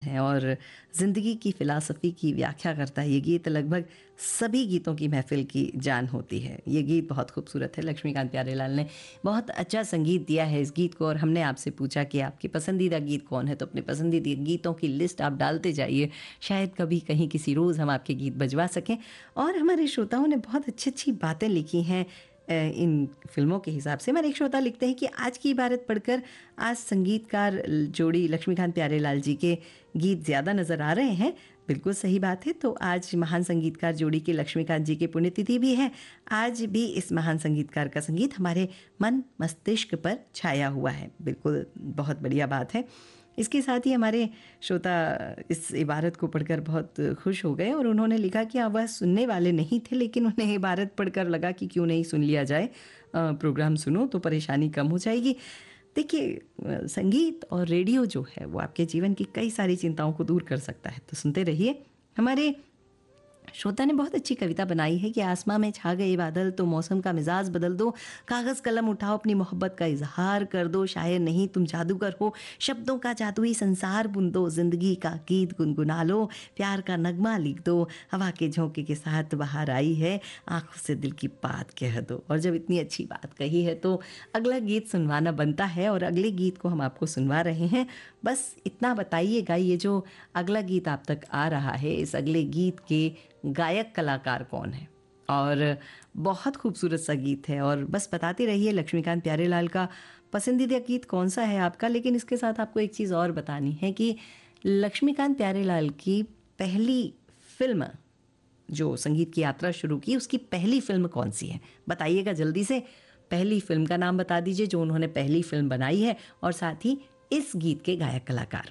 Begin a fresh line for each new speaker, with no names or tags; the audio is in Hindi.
हैं और ज़िंदगी की फ़िलासफ़ी की व्याख्या करता है ये गीत। लगभग सभी गीतों की महफ़िल की जान होती है। ये गीत बहुत खूबसूरत है। लक्ष्मीकांत प्यारेलाल ने बहुत अच्छा संगीत दिया है इस गीत को और हमने आपसे पूछा कि आपकी पसंदीदा गीत कौन है, तो अपने पसंदीदा गीतों की लिस्ट आप डालते जाइए। शायद कभी कहीं किसी रोज़ हम आपके गीत बजवा सकें। और हमारे श्रोताओं ने बहुत अच्छी बातें लिखी हैं इन फिल्मों के हिसाब से। हमारे एक श्रोता लिखते हैं कि आज की इबारत पढ़कर आज संगीतकार जोड़ी लक्ष्मीकांत प्यारेलाल जी के गीत ज़्यादा नज़र आ रहे हैं। बिल्कुल सही बात है। तो आज महान संगीतकार जोड़ी के लक्ष्मीकांत जी की पुण्यतिथि भी है। आज भी इस महान संगीतकार का संगीत हमारे मन मस्तिष्क पर छाया हुआ है। बिल्कुल बहुत बढ़िया बात है। इसके साथ ही हमारे श्रोता इस इबारत को पढ़कर बहुत खुश हो गए और उन्होंने लिखा कि वह सुनने वाले नहीं थे, लेकिन उन्हें इबारत पढ़कर लगा कि क्यों नहीं सुन लिया जाए, प्रोग्राम सुनो तो परेशानी कम हो जाएगी। देखिए, संगीत और रेडियो जो है वो आपके जीवन की कई सारी चिंताओं को दूर कर सकता है, तो सुनते रहिए। हमारे श्रोता ने बहुत अच्छी कविता बनाई है कि आसमां में छा गए बादल तो मौसम का मिजाज बदल दो, कागज़ कलम उठाओ अपनी मोहब्बत का इजहार कर दो, शायर नहीं तुम जादूगर हो, शब्दों का जादुई संसार बुन दो, जिंदगी का गीत गुनगुना लो, प्यार का नगमा लिख दो, हवा के झोंके के साथ बाहर आई है, आंखों से दिल की बात कह दो। और जब इतनी अच्छी बात कही है तो अगला गीत सुनवाना बनता है और अगले गीत को हम आपको सुनवा रहे हैं। बस इतना बताइएगा, ये जो अगला गीत आप तक आ रहा है, इस अगले गीत के गायक कलाकार कौन है। और बहुत खूबसूरत सा गीत है और बस बताते रहिए लक्ष्मीकांत प्यारेलाल का पसंदीदा गीत कौन सा है आपका। लेकिन इसके साथ आपको एक चीज़ और बतानी है कि लक्ष्मीकांत प्यारेलाल की पहली फिल्म जो संगीत की यात्रा शुरू की, उसकी पहली फिल्म कौन सी है, बताइएगा जल्दी से। पहली फिल्म का नाम बता दीजिए जो उन्होंने पहली फिल्म बनाई है और साथ ही इस गीत के गायक कलाकार।